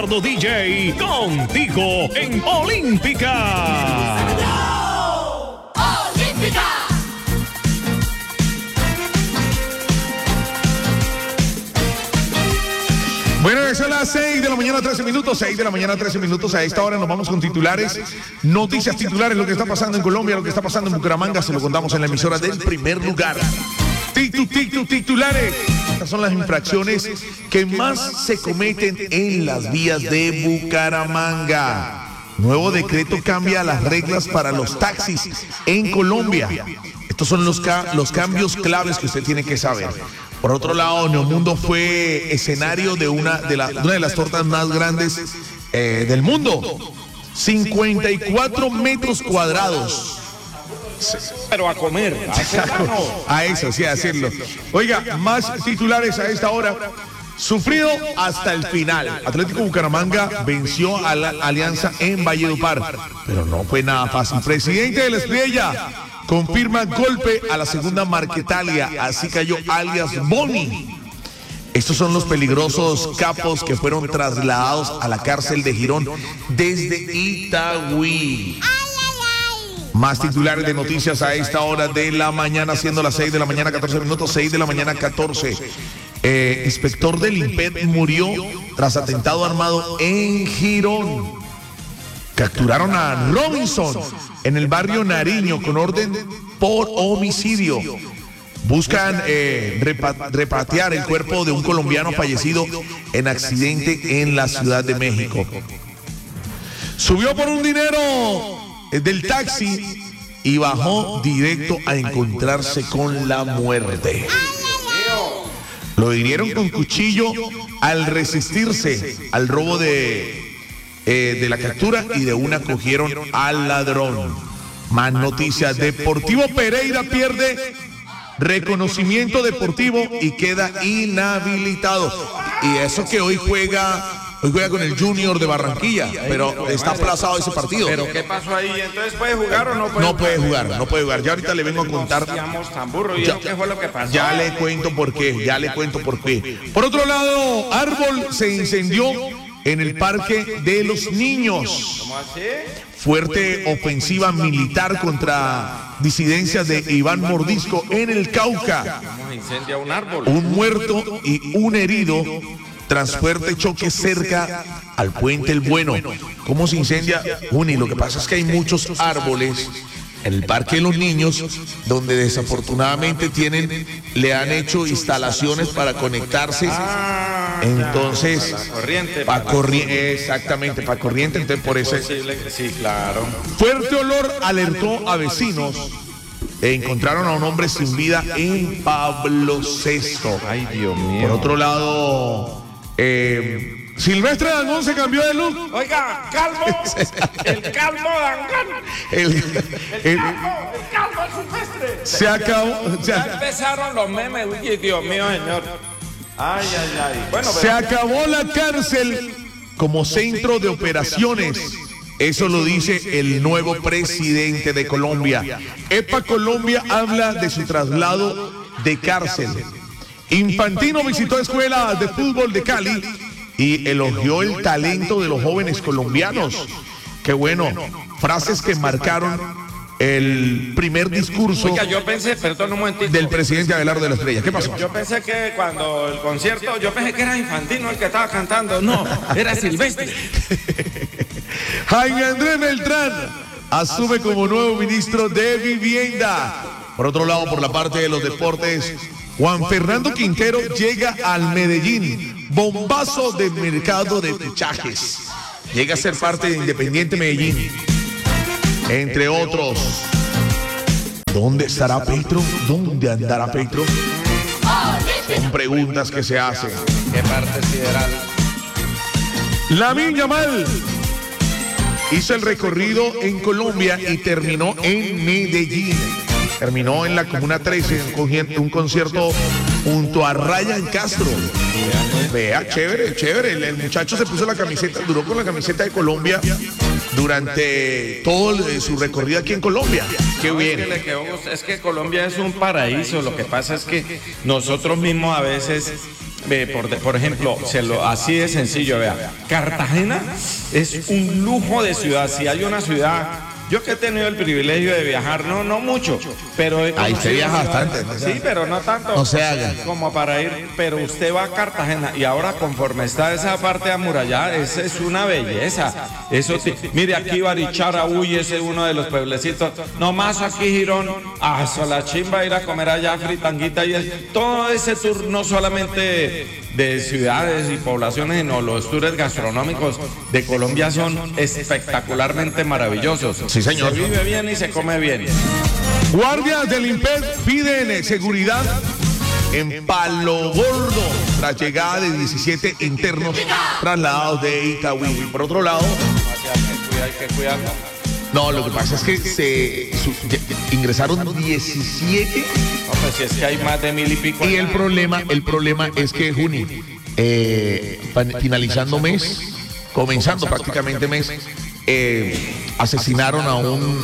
Ricardo DJ, contigo en Olímpica. ¡Olímpica! Bueno, son las 6 de la mañana, 13 minutos. 6 de la mañana, 13 minutos. A esta hora nos vamos con titulares. Noticias titulares, lo que está pasando en Colombia, lo que está pasando en Bucaramanga. Se lo contamos en la emisora del primer lugar. Titulares. Estas son las infracciones que más se cometen en las vías de Bucaramanga. Nuevo decreto cambia las reglas para los taxis en Colombia. Estos son los cambios claves que usted tiene que saber. Por otro lado, Neomundo fue escenario de una de las tortas más grandes del mundo. 54 metros cuadrados. Pero a comer. A eso, sí, a decirlo. Oiga, más titulares a esta hora. Sufrido hasta el final. Atlético Bucaramanga venció a la Alianza en Valledupar, pero no fue nada fácil. Presidente de la Estrella confirma golpe a la segunda Marquetalia, así cayó alias Boni. Estos son los peligrosos capos que fueron trasladados a la cárcel de Girón desde Itagüí. Más titulares de noticias a esta hora de la mañana, siendo las 6 de la mañana, 14 minutos, 6 de la mañana, 14. Inspector del INPET murió tras atentado armado en Girón. Capturaron a Robinson en el barrio Nariño con orden por homicidio. Buscan repatriar el cuerpo de un colombiano fallecido en accidente en la Ciudad de México. Subió por un dinero del taxi y bajó directo a encontrarse con la muerte. Lo hirieron con cuchillo al resistirse al robo de la captura y de una cogieron al ladrón. Más noticias. Deportivo Pereira pierde reconocimiento deportivo y queda inhabilitado. Y eso que hoy juega con el Junior de Barranquilla, pero está aplazado ese partido. ¿Pero qué pasó ahí? ¿Entonces puede jugar o no puede jugar? No puede jugar. Ya ahorita le vengo a contar. ¿Qué fue lo que pasó? Ya le cuento por qué. Por otro lado, árbol se incendió en el Parque de los Niños. ¿Cómo así? Fuerte ofensiva militar contra disidencias de Iván Mordisco en el Cauca. ¿Cómo se incendia un árbol? Un muerto y un herido tras fuerte choque cerca al Puente El Bueno. ¿Cómo se incendia? Y lo que pasa es que hay muchos árboles en el Parque de los Niños donde desafortunadamente le han hecho instalaciones para conectarse. Entonces, para corriente. Exactamente, para corriente. Entonces, por eso. Sí, claro. Fuerte olor alertó a vecinos. Encontraron a un hombre sin vida en Pablo VI. Ay, Dios mío. Por otro lado, Silvestre Dangond se cambió de look. Oiga, calvo. El calvo Dangond. El calvo Silvestre. se acabó. Ya empezaron los memes. Uy, Dios mío, señor. Ay. Bueno, Se acabó la cárcel como centro de operaciones. Eso lo dice el nuevo presidente de Colombia. EPA Colombia habla de su traslado de cárcel. Infantino visitó escuelas de fútbol de Cali y elogió el talento de los jóvenes colombianos. Qué bueno, frases que marcaron el primer discurso. Oiga, yo pensé, perdón un momentito, del presidente Abelardo de la Estrella. ¿Qué pasó? Yo pensé que cuando el concierto, yo pensé que era Infantino el que estaba cantando. No, era Silvestre. Jaime Andrés Beltrán asume como nuevo ministro de Vivienda. Por otro lado, por la parte de los deportes, Juan Fernando Quintero llega al Medellín. Bombazo de mercado de fichajes. Llega a ser parte de Independiente Medellín. Entre otros. ¿Dónde estará Petro? ¿Dónde andará Petro? Son preguntas que se hacen. ¿Qué parte sideral? Lamine Yamal hizo el recorrido en Colombia y terminó en Medellín. Terminó en la Comuna 13, un concierto junto a Ryan Castro. Vea, chévere. El muchacho se puso la camiseta, duró con la camiseta de Colombia durante todo su recorrido aquí en Colombia. Qué bien. Es que Colombia es un paraíso. Lo que pasa es que nosotros mismos a veces por ejemplo, así de sencillo, vea, Cartagena es un lujo de ciudad. Si hay una ciudad, yo que he tenido el privilegio de viajar, no mucho, pero ahí usted viaja bastante, ¿no? Sí, pero no tanto. No se haga. Como para ir, pero usted va a Cartagena y ahora conforme está esa parte amurallada, esa es una belleza. Eso sí, mire aquí Barichara, uy, ese es uno de los pueblecitos. Nomás aquí Girón, la chimba ir a comer allá fritanguita y todo ese tour, no solamente de ciudades y poblaciones, sino los tours gastronómicos de Colombia son espectacularmente maravillosos. Sí, señor. Se vive bien y se come bien. Guardias del IMPED piden seguridad en Palo Gordo tras llegada de 17 internos trasladados de Itagüí. Por otro lado, Hay que cuidarlo. no, lo que pasa es que ingresaron 17 No, pues si es que hay más de 1000 y pico. y el problema es que Juni, finalizando mes, comenzando prácticamente mes, asesinaron a un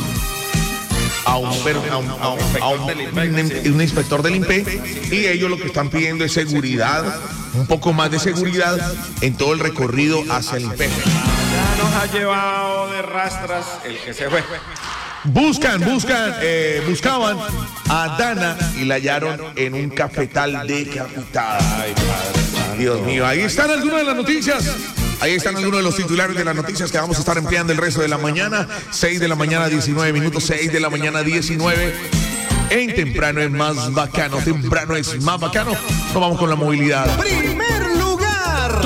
inspector del INPE y ellos lo que están pidiendo es seguridad, un poco más de seguridad en todo el recorrido hacia el INPE. Ya nos ha llevado de rastras el que se fue. Buscaban a Dana y la hallaron en un cafetal decapitada. Ay, Padre Santo. Dios mío, ahí están algunas de las noticias. Ahí están algunos de los titulares de las noticias que vamos a estar empleando el resto de la mañana. 6 de la mañana, 19 minutos, 6 de la mañana, 19. En Temprano es más bacano, temprano es más bacano. Nos vamos con la movilidad. Primer lugar.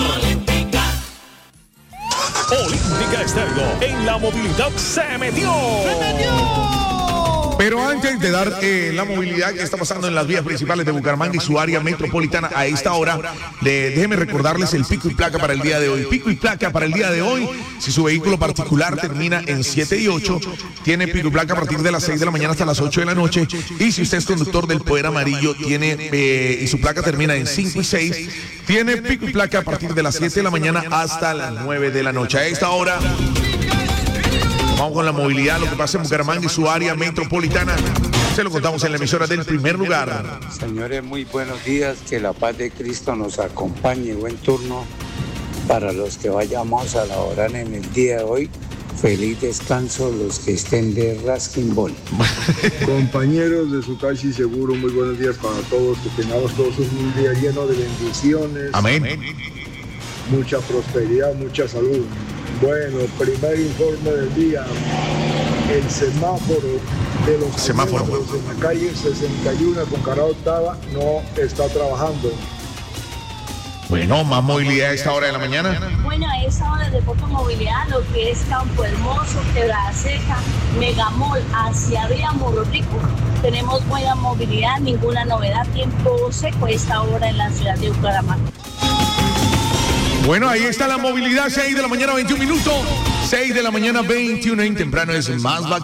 Olímpica Estéreo en la movilidad se metió. Pero antes de dar la movilidad que está pasando en las vías principales de Bucaramanga y su área metropolitana a esta hora, déjeme recordarles el pico y placa para el día de hoy. Pico y placa para el día de hoy, si su vehículo particular termina en 7 y 8, tiene pico y placa a partir de las 6 de la mañana hasta las 8 de la noche. Y si usted es conductor del Poder Amarillo y su placa termina en 5 y 6, tiene pico y placa a partir de las 7 de la mañana hasta las 9 de la noche. A esta hora vamos con la movilidad, lo que pasa en Bucaramanga y su área metropolitana. Se lo contamos en la emisora del Primer Lugar. Señores, muy buenos días. Que la paz de Cristo nos acompañe. Buen turno para los que vayamos a laborar en el día de hoy. Feliz descanso los que estén de Raskin Ball. Compañeros de su Taxi Seguro, muy buenos días para todos. Que tengamos todos un día lleno de bendiciones. Amén. Mucha prosperidad, mucha salud. Bueno, primer informe del día. El semáforo de los semáforos en la calle 61 con Carrera Octava no está trabajando. Bueno, más movilidad a esta hora de la mañana. Bueno, a esta hora de poca movilidad, lo que es Campo Hermoso, Quebrada Seca, Megamol, hacia Vía Morro Rico. Tenemos buena movilidad, ninguna novedad, tiempo seco a esta hora en la ciudad de Bucaramanga. Bueno, ahí está la movilidad, 6 de la mañana, 21 minutos. 6 de la mañana, 21 en Temprano es más bacano.